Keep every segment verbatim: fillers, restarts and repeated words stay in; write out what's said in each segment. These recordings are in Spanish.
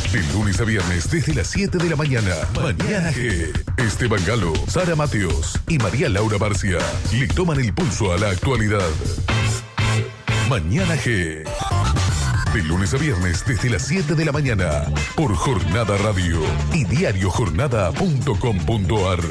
De lunes a viernes desde las siete de la mañana. Mañana G. Esteban Galo, Sara Mateos y María Laura Barcia le toman el pulso a la actualidad. Mañana G. De lunes a viernes desde las siete de la mañana. Por Jornada Radio y diario jornada punto com punto ar.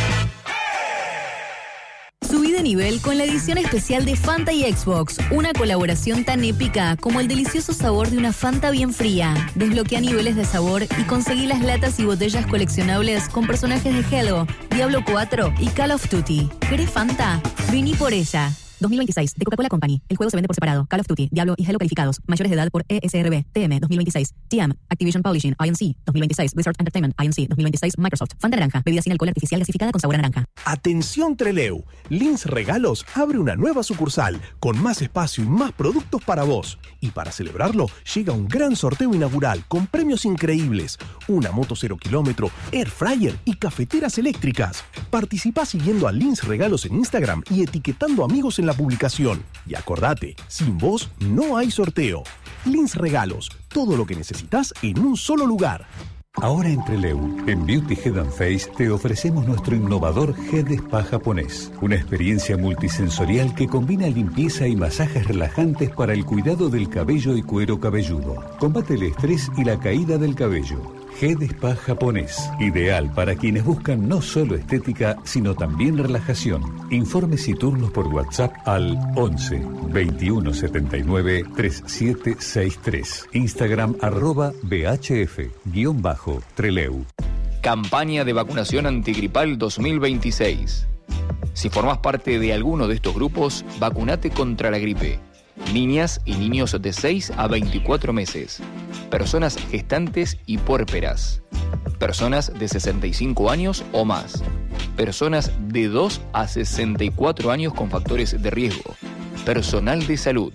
Subí de nivel con la edición especial de Fanta y Xbox. Una colaboración tan épica como el delicioso sabor de una Fanta bien fría. Desbloquea niveles de sabor y conseguí las latas y botellas coleccionables con personajes de Halo, Diablo cuatro y Call of Duty. ¿Querés Fanta? Vení por ella. dos mil veintiséis, de Coca-Cola Company. El juego se vende por separado. Call of Duty, Diablo y Halo calificados. Mayores de edad por E S R B, T M dos mil veintiséis. T M, Activision Publishing, I N C dos mil veintiséis. Blizzard Entertainment, I N C dos mil veintiséis. Microsoft. Fanta naranja. Bebida sin alcohol artificial gasificada con sabor a naranja. Atención Trelew. Links Regalos abre una nueva sucursal con más espacio y más productos para vos. Y para celebrarlo, llega un gran sorteo inaugural con premios increíbles. Una moto cero kilómetro, air fryer y cafeteras eléctricas. Participá siguiendo a Links Regalos en Instagram y etiquetando amigos en la publicación. Y acordate, sin vos no hay sorteo. Links Regalos, todo lo que necesitas en un solo lugar. Ahora en Trelew, en Beauty Head and Face, te ofrecemos nuestro innovador Head Spa japonés. Una experiencia multisensorial que combina limpieza y masajes relajantes para el cuidado del cabello y cuero cabelludo. Combate el estrés y la caída del cabello. Head Spa japonés, ideal para quienes buscan no solo estética, sino también relajación. Informes y turnos por WhatsApp al once, veintiuno setenta y nueve, treinta y siete sesenta y tres. Instagram arroba bhf, guión bajo, Trelew. Campaña de vacunación antigripal dos mil veintiséis. Si formás parte de alguno de estos grupos, vacunate contra la gripe. Niñas y niños de seis a veinticuatro meses. Personas gestantes y puérperas. Personas de sesenta y cinco años o más. Personas de dos a sesenta y cuatro años con factores de riesgo. Personal de salud.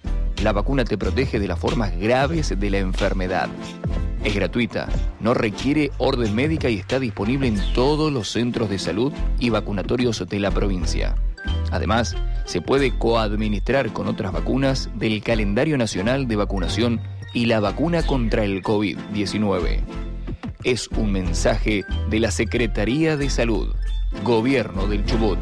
La vacuna te protege de las formas graves de la enfermedad. Es gratuita, no requiere orden médica y está disponible en todos los centros de salud y vacunatorios de la provincia. Además, se puede coadministrar con otras vacunas del calendario nacional de vacunación y la vacuna contra el COVID diecinueve. Es un mensaje de la Secretaría de Salud, Gobierno del Chubut.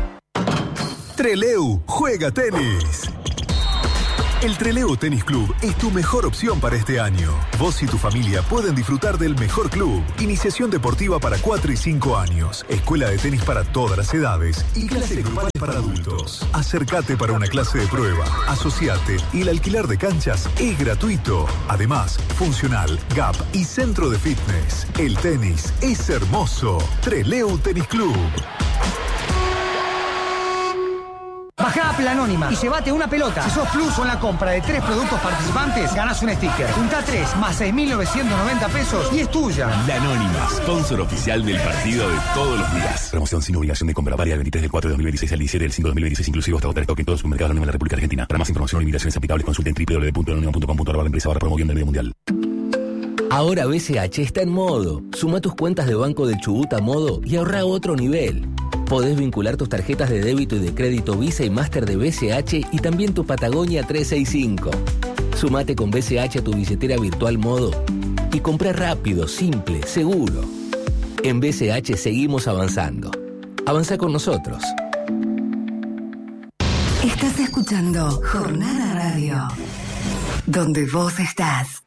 Trelew juega tenis. El Trelew Tenis Club es tu mejor opción para este año. Vos y tu familia pueden disfrutar del mejor club. Iniciación deportiva para cuatro y cinco años. Escuela de tenis para todas las edades. Y clases grupales para adultos. Acércate para una clase de prueba. Asociate y el alquiler de canchas es gratuito. Además, funcional, gap y centro de fitness. El tenis es hermoso. Trelew Tenis Club. Bajá a Planónima y llévate una pelota. Si sos plus o en la compra de tres productos participantes, ganás un sticker. Junta tres más seis mil novecientos noventa pesos y es tuya. La Anónima, sponsor oficial del partido de todos los días. Promoción sin obligación de compra. Varia del veintitrés del cuatro de dos mil veintiséis al diecisiete del cinco de dos mil veintiséis, inclusive hasta votar stock en todos los supermercados anónimos de la República Argentina. Para más información o limitaciones aplicables, consulten doble u doble u doble u punto anónima punto com punto ar barra empresa barra promoción del medio mundial. Ahora B C H está en modo. Suma tus cuentas de Banco del Chubut a modo y ahorra a otro nivel. Podés vincular tus tarjetas de débito y de crédito Visa y Master de B C H y también tu Patagonia trescientos sesenta y cinco. Sumate con B C H a tu billetera virtual Modo y comprá rápido, simple, seguro. En B C H seguimos avanzando. Avanza con nosotros. Estás escuchando Jornada Radio, donde vos estás.